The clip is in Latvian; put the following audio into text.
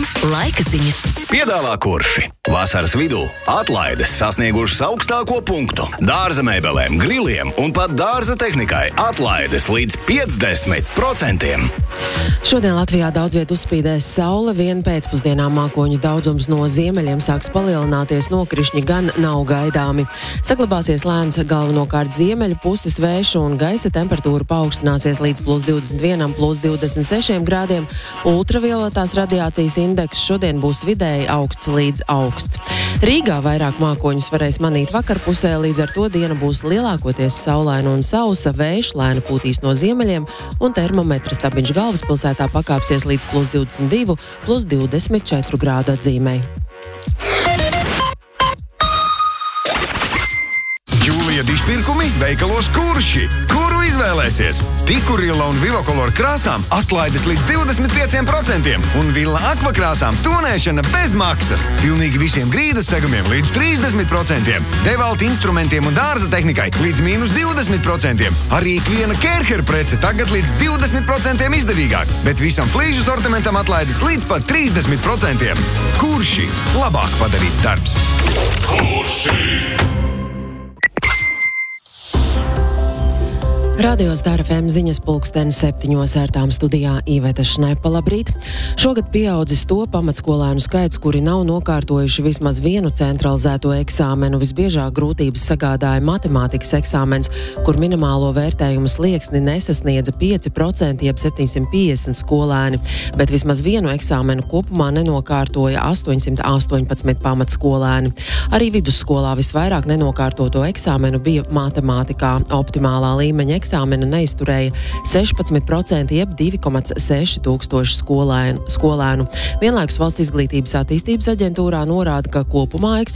Laika ziņas. Piedāvā Kurši. Vasaras vidū atlaides sasniegušas augstāko punktu. Dārza mēbelēm, griliem un pat dārza tehnikai atlaides līdz 50%. Šodien Latvijā daudz viet uzspīdēs saule, vien pēcpusdienā mākoņu daudzums no ziemeļiem sāks palielināties, nokrišņi gan nav gaidāmi. Saglabāsies lēns galvenokārt ziemeļu puses vējš un gaisa temperatūra paaugstināsies līdz +21, +26 grādiem. Ultravioletās radiācijas indeks šodien būs vidēji augsts līdz augsts. Rīgā vairāk mākoņus varēs manīt vakarpusē, līdz ar to diena būs lielākoties saulaina un sausa, vējš lēni pūtīs no ziemeļiem un termometra stabiņš galvaspilsētā pakāpsies līdz +22, +24 grādu atzīmei. Jūlija dišpirkumi veikalos Kurši. Kuru izvēlēsies? Tikurila un Vivakolor krāsām atlaides līdz 25% un Villa Aqua krāsām tonēšana bez maksas. Pilnīgi visiem grīdas segumiem līdz 30%. Devalta instrumentiem un dārza tehnikai līdz -20%. Arī ikviena Kerher prece tagad līdz 20% izdevīgāk, bet visam flīžu sortimentam atlaides līdz pat 30%. Kurši? Labāk padarīts darbs. Kurši! Radio Star FM ziņas pulksteni 7 ērtām studijā Iveta Šnepa. Labrīt! Šogad pieaudzis to pamatskolēnu skaits, kuri nav nokārtojuši vismaz vienu centralizēto eksāmenu. Visbiežāk grūtības sagādāja matemātikas eksāmens, kur minimālo vērtējumu slieksni nesasniedza 5%, jeb 750 skolēni, bet vismaz vienu eksāmenu kopumā nenokārtoja 818 pamatskolēni. Arī vidusskolā visvairāk nenokārtoto eksāmenu bija matemātikā. Optimālā līmeņa eksāmenu neizturēja 16%, jeb 2,6 tūkstoši skolēnu. Vienlaikus Valsts izglītības attīstības aģentūrā norāda, ka kopumā